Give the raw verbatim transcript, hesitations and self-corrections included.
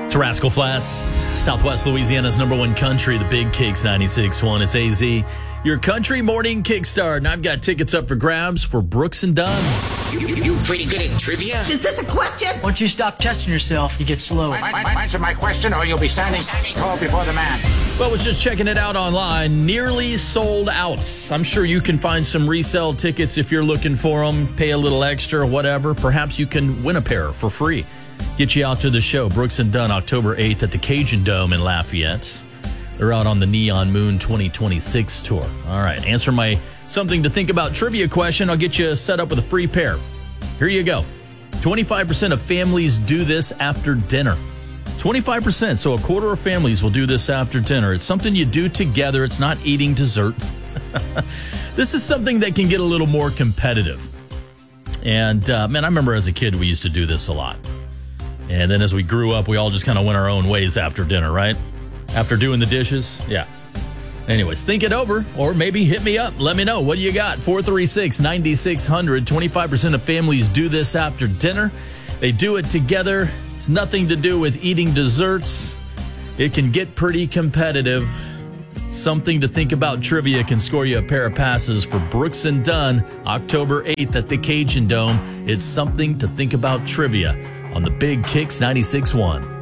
It's Rascal Flats, Southwest Louisiana's number one country, the Big Kicks ninety-six point one. It's A Z, your country morning kickstart. And I've got tickets up for grabs for Brooks and Dunn. You, you pretty good at trivia? Is this a question? Once you stop testing yourself, you get slow. Answer my question or you'll be standing tall before the man. Well, I was just checking it out online. Nearly sold out. I'm sure you can find some resale tickets if you're looking for them. Pay a little extra or whatever. Perhaps you can win a pair for free. Get you out to the show. Brooks and Dunn, October eighth at the Cajun Dome in Lafayette. They're out on the Neon Moon twenty twenty-six tour. All right, answer my something to think about trivia question. I'll get you set up with a free pair. Here you go. twenty-five percent of families do this after dinner. twenty-five percent, so a quarter of families will do this after dinner. It's something you do together. It's not eating dessert. This is something that can get a little more competitive. And, uh, man, I remember as a kid we used to do this a lot. And then as we grew up, we all just kind of went our own ways after dinner, right? After doing the dishes. Yeah. Anyways, think it over, or maybe hit me up. Let me know. What do you got? four three six, nine six zero zero. twenty-five percent of families do this after dinner. They do it together. It's nothing to do with eating desserts. It can get pretty competitive. Something to think about trivia can score you a pair of passes for Brooks and Dunn, October eighth at the Cajun Dome. It's something to think about trivia on the Big Kicks ninety-six point one.